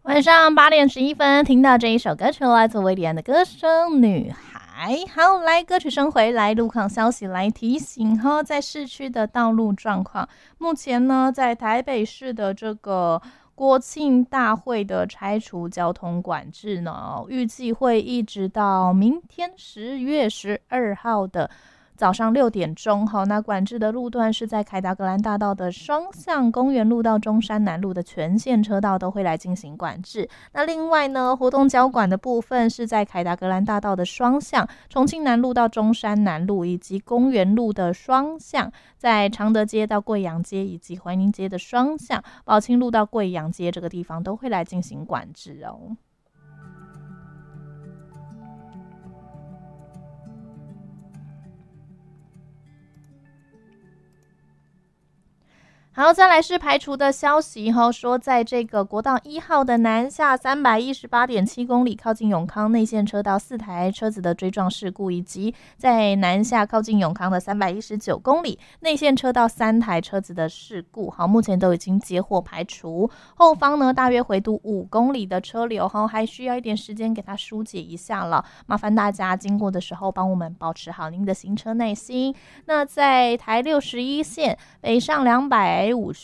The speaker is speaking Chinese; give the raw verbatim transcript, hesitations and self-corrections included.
晚上八点十一分，听到这一首歌曲来自威廉的歌声《女孩》。好，来歌曲声回来，路况消息来提醒哈，在市区的道路状况，目前呢，在台北市的这个国庆大会的拆除交通管制呢，预计会一直到明天十月十二号的早上六点钟，好，那管制的路段是在凯达格兰大道的双向公园路到中山南路的全线车道都会来进行管制。那另外呢，活动交管的部分是在凯达格兰大道的双向，重庆南路到中山南路以及公园路的双向，在常德街到贵阳街以及怀宁街的双向，宝清路到贵阳街这个地方都会来进行管制哦。好，再来是排除的消息哈，说在这个国道一号的南下三百一十八点七公里，靠近永康内线车道四台车子的追撞事故，以及在南下靠近永康的三百一十九公里内线车道三台车子的事故，好，目前都已经接获排除。后方呢，大约回堵五公里的车流哈，还需要一点时间给它疏解一下了。麻烦大家经过的时候，帮我们保持好您的行车耐心。那在台六十一线北上两百五十